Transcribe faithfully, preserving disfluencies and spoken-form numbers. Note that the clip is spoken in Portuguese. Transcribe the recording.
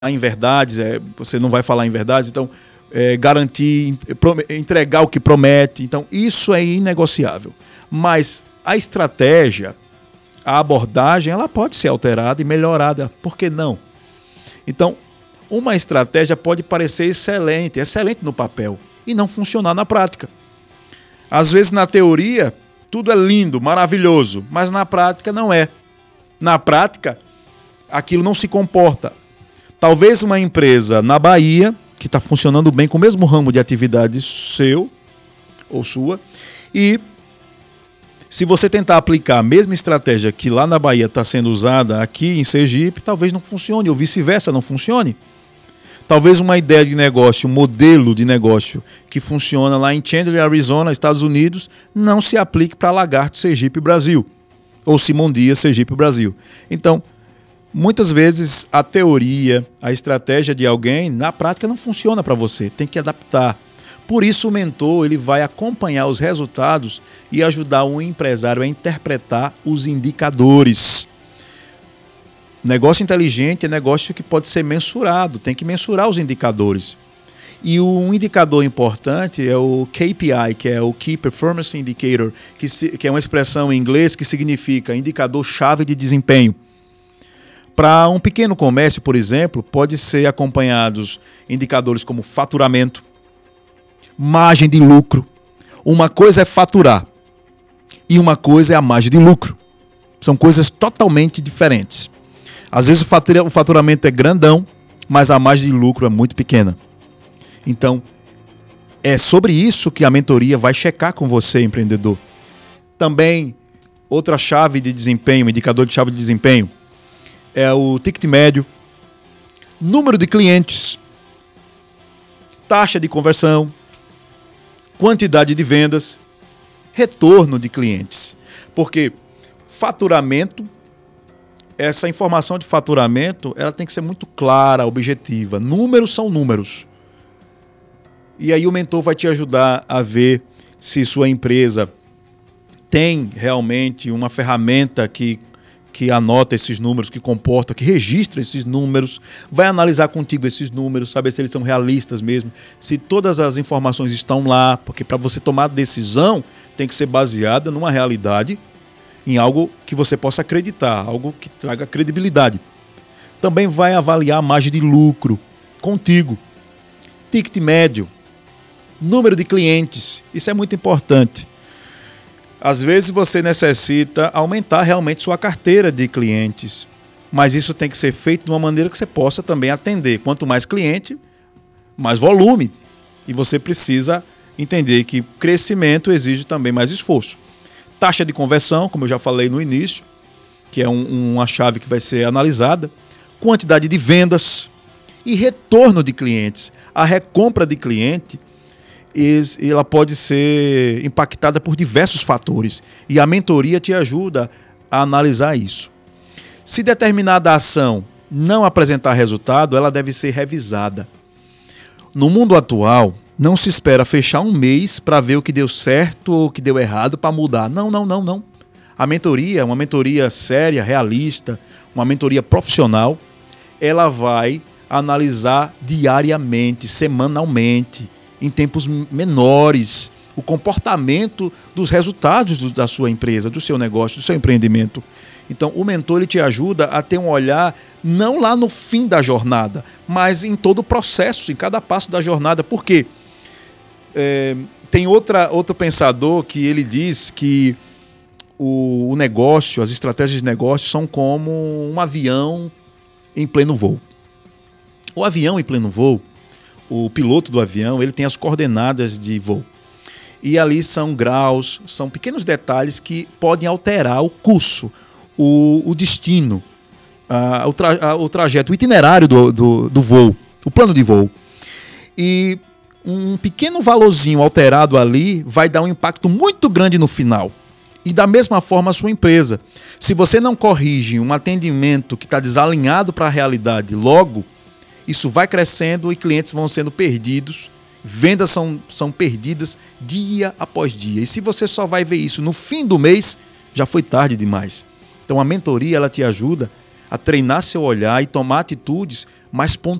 em verdades, é, você não vai falar em verdades, então é, garantir, entregar o que promete. Então isso é inegociável. Mas a estratégia, a abordagem, ela pode ser alterada e melhorada. Por que não? Então, uma estratégia pode parecer excelente, excelente no papel, e não funcionar na prática. Às vezes, na teoria, tudo é lindo, maravilhoso, mas na prática não é. Na prática, aquilo não se comporta. Talvez uma empresa na Bahia, que está funcionando bem com o mesmo ramo de atividade seu ou sua, e se você tentar aplicar a mesma estratégia que lá na Bahia está sendo usada aqui em Sergipe, talvez não funcione, ou vice-versa, não funcione. Talvez uma ideia de negócio, um modelo de negócio que funciona lá em Chandler, Arizona, Estados Unidos, não se aplique para Lagarto, Sergipe, Brasil. Ou Simão Dias, Sergipe, Brasil. Então, muitas vezes a teoria, a estratégia de alguém, na prática não funciona para você, tem que adaptar. Por isso o mentor ele vai acompanhar os resultados e ajudar o empresário a interpretar os indicadores. Negócio inteligente é negócio que pode ser mensurado, tem que mensurar os indicadores. E um indicador importante é o K P I, que é o Key Performance Indicator, que, se, que é uma expressão em inglês que significa indicador-chave de desempenho. Para um pequeno comércio, por exemplo, pode ser acompanhados indicadores como faturamento, margem de lucro. Uma coisa é faturar e uma coisa é a margem de lucro. São coisas totalmente diferentes. Às vezes o faturamento é grandão, mas a margem de lucro é muito pequena. Então, é sobre isso que a mentoria vai checar com você, empreendedor. Também, outra chave de desempenho, indicador de chave de desempenho, é o ticket médio, número de clientes, taxa de conversão, quantidade de vendas, retorno de clientes. Porque faturamento, essa informação de faturamento, ela tem que ser muito clara, objetiva. Números são números. E aí o mentor vai te ajudar a ver se sua empresa tem realmente uma ferramenta que, que anota esses números, que comporta, que registra esses números, vai analisar contigo esses números, saber se eles são realistas mesmo, se todas as informações estão lá, porque para você tomar decisão tem que ser baseada numa realidade, em algo que você possa acreditar, algo que traga credibilidade. Também vai avaliar a margem de lucro contigo, ticket médio, número de clientes, isso é muito importante. Às vezes você necessita aumentar realmente sua carteira de clientes, mas isso tem que ser feito de uma maneira que você possa também atender. Quanto mais cliente, mais volume. E você precisa entender que crescimento exige também mais esforço. Taxa de conversão, como eu já falei no início, que é um, uma chave que vai ser analisada. Quantidade de vendas e retorno de clientes. A recompra de cliente, ela pode ser impactada por diversos fatores. E a mentoria te ajuda a analisar isso. Se determinada ação não apresentar resultado, ela deve ser revisada. No mundo atual, não se espera fechar um mês para ver o que deu certo ou o que deu errado para mudar. Não, não, não, não. A mentoria, uma mentoria séria, realista, uma mentoria profissional, ela vai analisar diariamente, semanalmente, em tempos menores, o comportamento dos resultados da sua empresa, do seu negócio, do seu empreendimento. Então, o mentor ele te ajuda a ter um olhar não lá no fim da jornada, mas em todo o processo, em cada passo da jornada. Por quê? É, tem outra, outro pensador que ele diz que o, o negócio, as estratégias de negócio são como um avião em pleno voo. O avião em pleno voo, o piloto do avião, ele tem as coordenadas de voo. E ali são graus, são pequenos detalhes que podem alterar o curso, o, o destino, a, o, tra, a, o trajeto, o itinerário do, do, do voo, o plano de voo. E um pequeno valorzinho alterado ali vai dar um impacto muito grande no final. E da mesma forma a sua empresa. Se você não corrige um atendimento que está desalinhado para a realidade logo, isso vai crescendo e clientes vão sendo perdidos, vendas são, são perdidas dia após dia. E se você só vai ver isso no fim do mês, já foi tarde demais. Então a mentoria ela te ajuda a treinar seu olhar e tomar atitudes mais